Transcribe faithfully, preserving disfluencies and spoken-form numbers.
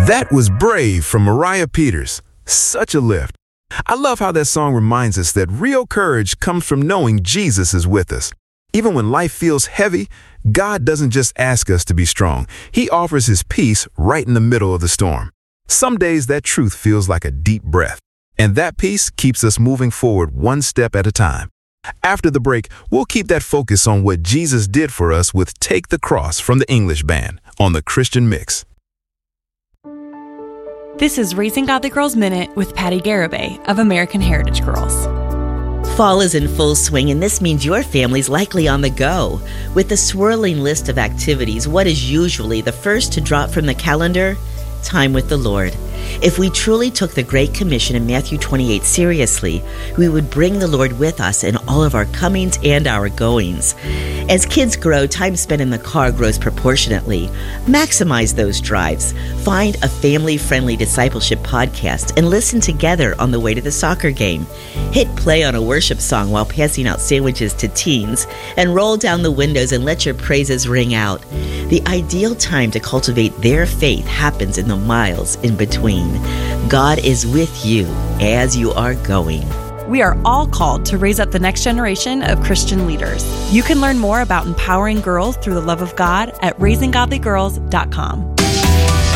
That was Brave from Mariah Peters. Such a lift. I love how that song reminds us that real courage comes from knowing Jesus is with us. Even when life feels heavy, God doesn't just ask us to be strong. He offers His peace right in the middle of the storm. Some days that truth feels like a deep breath, and that peace keeps us moving forward one step at a time. After the break, we'll keep that focus on what Jesus did for us with Take the Cross from the English Band on the Christian Mix. This is Raising Godly Girls Minute with Patty Garibay of American Heritage Girls. Fall is in full swing, and this means your family's likely on the go. With the swirling list of activities, what is usually the first to drop from the calendar? Time with the Lord. If we truly took the Great Commission in Matthew twenty-eight seriously, we would bring the Lord with us in all of our comings and our goings. As kids grow, time spent in the car grows proportionately. Maximize those drives. Find a family-friendly discipleship podcast and listen together on the way to the soccer game. Hit play on a worship song while passing out sandwiches to teens, and roll down the windows and let your praises ring out. The ideal time to cultivate their faith happens in the miles in between. God is with you as you are going. We are all called to raise up the next generation of Christian leaders. You can learn more about empowering girls through the love of God at raising godly girls dot com.